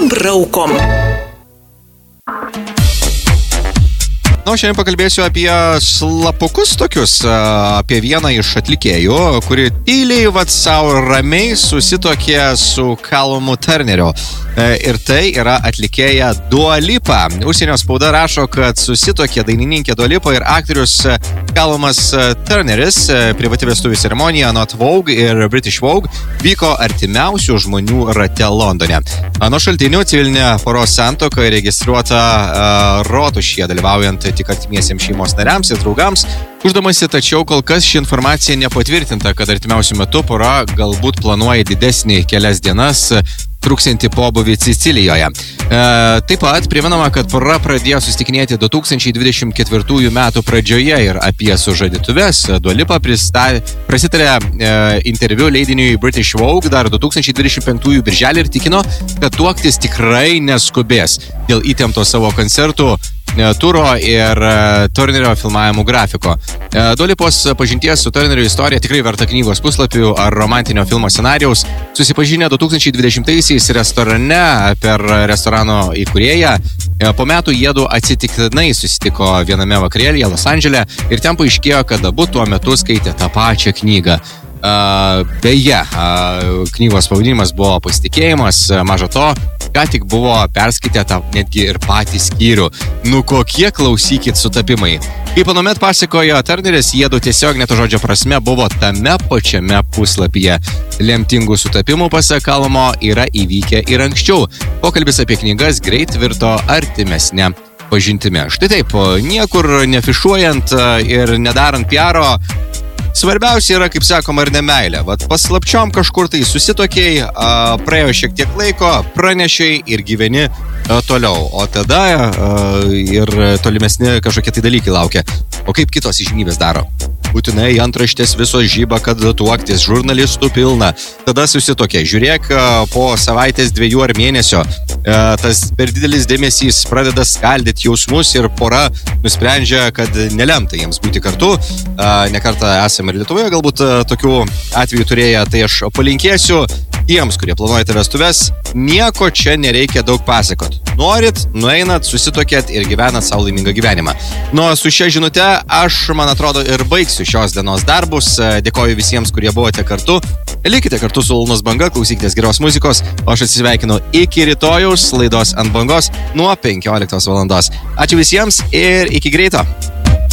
braukom. Na, šiandien pakalbėsiu apie slapukus tokius, apie vieną iš atlikėjų, kuri tyliai savo ramiai susitokė su Callum Turneriu. Ir tai yra atlikėja Dua Lipa. Užsienio spauda rašo, kad susitokė dainininkė Dua Lipa ir aktorius Callumas Turneris. Privati vestuvių ceremonija anot Vogue ir British Vogue vyko artimiausių žmonių rate Londone. Nuo šaltinių civilinė poros santuoka registruota Rotušėje, dalyvaujant tik artimiesiems šeimos nariams ir draugams. Uždamasi, tačiau kol kas ši informacija nepatvirtinta, kad artimiausiu metu pora galbūt planuoja didesnį kelias dienas truksiantį pobūvį Sicilijoje. Taip pat primenama, kad pora pradėjo susitikinėti 2024 metų pradžioje ir apie sužadėtuves Dua Lipa prasitarė interviu leidiniui British Vogue dar 2025 birželį ir tikino, kad tuoktis tikrai neskubės dėl įtempto savo koncertų turo ir Turnerio filmavimų grafiko. Dua Lipos pažinties su Turneriu istorija tikrai verta knygos puslapių ar romantinio filmo scenarijaus. Susipažinę 2020-aisiais restorane per restorano įkūrėją, po metų jiedu atsitiktinai susitiko viename vakarėlyje Los Andžele ir ten paaiškėjo, kad abu tuo metu skaitė tą pačią knygą. Beje, knygos pavadinimas buvo Pasitikėjimas, maža to, ką tik buvo perskaitę tą netgi ir patį skyrių. Nu kokie, klausykit, sutapimai. Kaip anuomet pasakojo Turneris, jiedu tiesiog net žodžio prasme buvo tame pačiame puslapyje. Lemtingų sutapimų, pasak Callumo, yra įvykę ir anksčiau. Pokalbis apie knygas greit virto artimesnė pažintimi. Štai taip, niekur nefišuojant ir nedarant PR-o, svarbiausia yra, kaip sakoma, ir nemeilė. Paslapčiom kažkur tai susitokėjai, praėjo šiek tiek laiko, pranešiai ir gyveni toliau. O tada ir tolimesni kažkokie tai dalykai laukia. O kaip kitos įžymybės daro? Būtinai antraštės visos žyba, kad tuoktis, žurnalistų pilna. Tada susitokė. Žiūrėk, po savaitės, 2 ar mėnesio tas per didelis dėmesys pradeda skaldyti jausmus ir pora nusprendžia, kad nelemta jiems būti kartu. Nekartą esame ir Lietuvoje galbūt tokių atvejų turėję, tai aš palinkėsiu tiems, kurie planuojate vestuves, nieko čia nereikia daug pasakot. Norit, nueinat, susitokėt ir gyvenat savo laimingą gyvenimą. Su šia žinute aš, man atrodo, ir baigsiu šios dienos darbus. Dėkoju visiems, kurie buvote kartu. Likite kartu su Ulnos banga, klausykitės geros muzikos, o aš atsisveikinu iki rytojaus laidos Ant bangos nuo 15 valandos. Ačiū visiems ir iki greito.